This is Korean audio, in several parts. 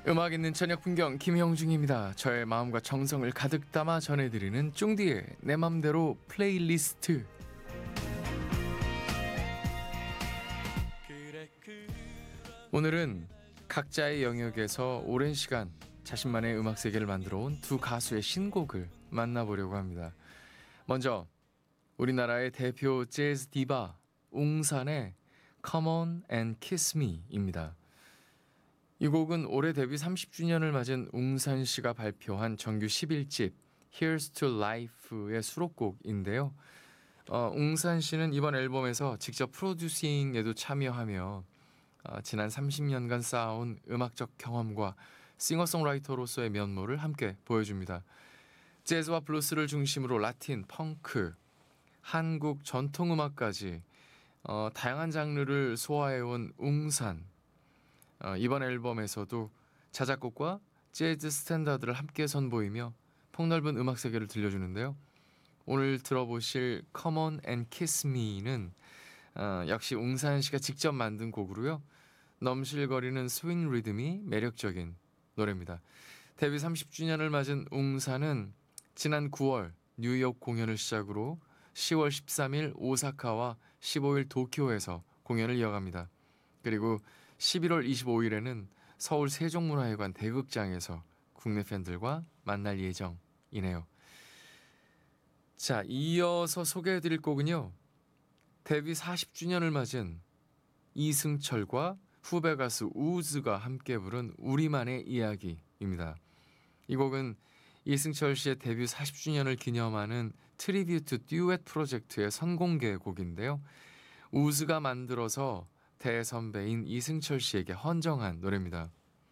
음악 있는 저녁 풍경 김형중입니다. 저의 마음과 정성을 가득 담아 전해드리는 쫑디의 내 맘대로 플레이리스트. 오늘은 각자의 영역에서 오랜 시간 자신만의 음악 세계를 만들어 온 두 가수의 신곡을 만나보려고 합니다. 먼저 우리나라의 대표 재즈 디바 웅산의 Come On and Kiss Me입니다. 이 곡은 올해 데뷔 30주년을 맞은 웅산 씨가 발표한 정규 11집 Here's to Life의 수록곡인데요. 웅산 씨는 이번 앨범에서 직접 프로듀싱에도 참여하며 지난 30년간 쌓아온 음악적 경험과 싱어송라이터로서의 면모를 함께 보여줍니다. 재즈와 블루스를 중심으로 라틴, 펑크, 한국 전통음악까지 다양한 장르를 소화해온 웅산. 이번 앨범에서도 자작곡과 재즈 스탠다드를 함께 선보이며 폭넓은 음악 세계를 들려주는데요. 오늘 들어보실 Come On and Kiss Me는 역시 웅산 씨가 직접 만든 곡으로요. 넘실거리는 스윙 리듬이 매력적인 노래입니다. 데뷔 30주년을 맞은 웅산은 지난 9월 뉴욕 공연을 시작으로 10월 13일 오사카와 15일 도쿄에서 공연을 이어갑니다. 그리고 11월 25일에는 서울 세종문화회관 대극장에서 국내 팬들과 만날 예정이네요. 자, 이어서 소개해드릴 곡은요. 데뷔 40주년을 맞은 이승철과 후배 가수 우즈가 함께 부른 우리만의 이야기입니다. 이 곡은 이승철 씨의 데뷔 40주년을 기념하는 트리뷰트 듀엣 프로젝트의 선공개 곡인데요. 우즈가 만들어서 대선배인 이승철 씨에게 헌정한 노래입니다.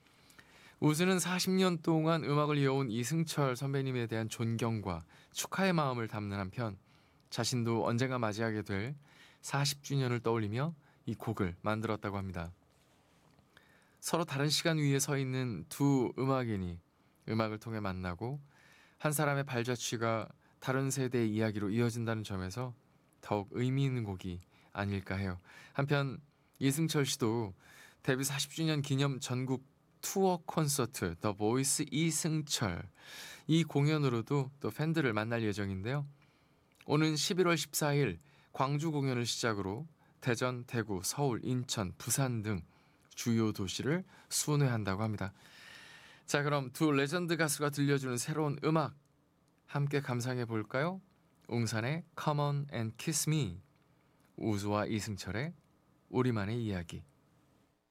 우즈는 40년 동안 음악을 이어온 이승철 선배님에 대한 존경과 축하의 마음을 담는 한편 자신도 언젠가 맞이하게 될 40주년을 떠올리며 이 곡을 만들었다고 합니다. 서로 다른 시간 위에 서 있는 두 음악인이 음악을 통해 만나고 한 사람의 발자취가 다른 세대의 이야기로 이어진다는 점에서 더욱 의미 있는 곡이 아닐까 해요. 한편 이승철 씨도 데뷔 40주년 기념 전국 투어 콘서트 The Voice 이승철 이 공연으로도 또 팬들을 만날 예정인데요. 오는 11월 14일 광주 공연을 시작으로 대전, 대구, 서울, 인천, 부산 등 주요 도시를 순회한다고 합니다. 자, 그럼 두 레전드 가수가 들려주는 새로운 음악 함께 감상해 볼까요? 웅산의 Come On and Kiss Me, 우즈와 이승철의 우리만의 이야기.